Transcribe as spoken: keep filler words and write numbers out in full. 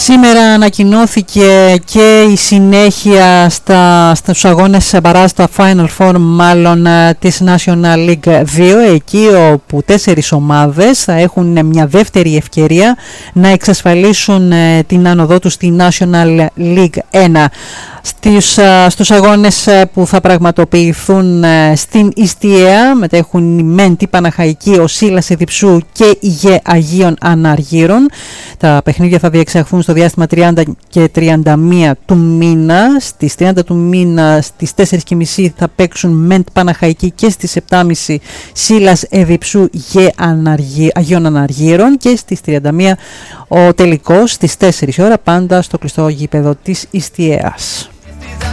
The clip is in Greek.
Σήμερα ανακοινώθηκε και η συνέχεια στα, στους αγώνες μπαράζ, στα Final Four μάλλον της National League δύο, εκεί όπου τέσσερις ομάδες θα έχουν μια δεύτερη ευκαιρία να εξασφαλίσουν την άνοδό τους στη National League ένα. Στους, στους αγώνες που θα πραγματοποιηθούν στην Ιστιαία μετέχουν η Μέντη Παναχαϊκή, ο Σίλας Εδιψού και η Γε Αγίων Αναργύρων. Τα παιχνίδια θα διεξαχθούν στο διάστημα τριάντα και τριάντα μία του μήνα. Στις τριάντα του μήνα στις τέσσερις και μισή θα παίξουν Μέντη Παναχαϊκή και στις επτά και μισή Σίλας Εδιψού Γε Αγίων Αναργύρων, και στις τριάντα μία ο τελικός στις τέσσερις ώρα, πάντα στο κλειστό γήπεδο της Ιστιαίας.